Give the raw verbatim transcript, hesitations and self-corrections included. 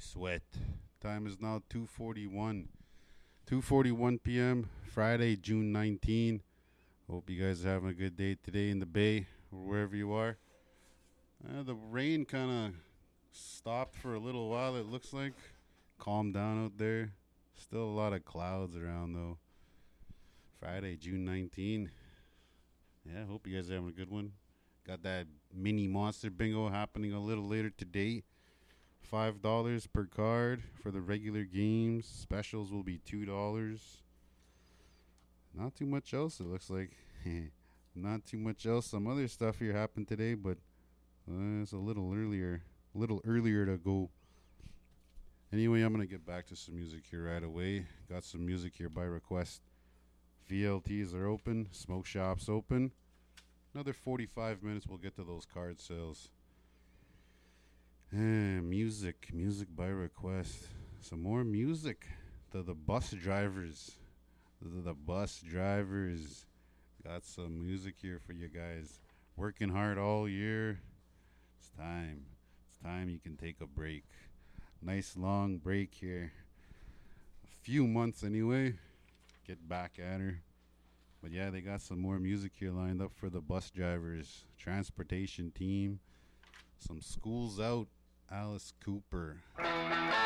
Sweat. Time is now two forty-one. two forty-one p.m. Friday, June nineteenth. Hope you guys are having a good day today in the Bay or wherever you are. Uh, the rain kind of stopped for a little while, it looks like. Calmed down out there. Still a lot of clouds around, though. Friday, June nineteenth. Yeah, hope you guys are having a good one. Got that mini monster bingo happening a little later today. five dollars per card for the regular games. Specials will be two dollars. Not too much else, it looks like. Not too much else. Some other stuff here happened today, but uh, it's a little earlier. A little earlier to go. Anyway, I'm going to get back to some music here right away. Got some music here by request. V L Ts are open. Smoke shops open. Another forty-five minutes, we'll get to those card sales. Eh, music. Music by request. Some more music. To the bus drivers. To the bus drivers. Got some music here for you guys. Working hard all year. It's time. It's time you can take a break. Nice long break here. A few months anyway. Get back at her. But yeah, they got some more music here lined up for the bus drivers. Transportation team. Some schools out. Alice Cooper.